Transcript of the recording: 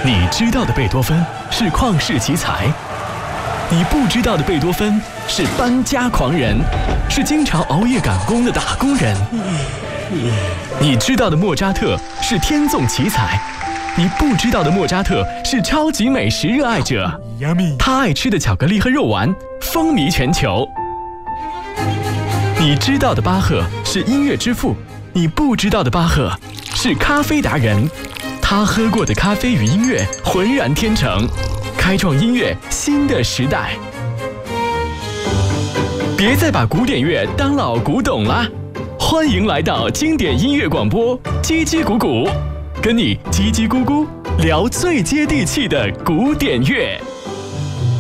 你知道的贝多芬是旷世奇才，你不知道的贝多芬是搬家狂人，是经常熬夜赶工的打工人。你知道的莫扎特是天纵奇才，你不知道的莫扎特是超级美食热爱者，他爱吃的巧克力和肉丸风靡全球。你知道的巴赫是音乐之父，你不知道的巴赫是咖啡达人，他喝过的咖啡与音乐浑然天成，开创音乐新的时代。别再把古典乐当老古董啦！欢迎来到经典音乐广播，叽叽咕咕，跟你叽叽咕咕聊最接地气的古典乐。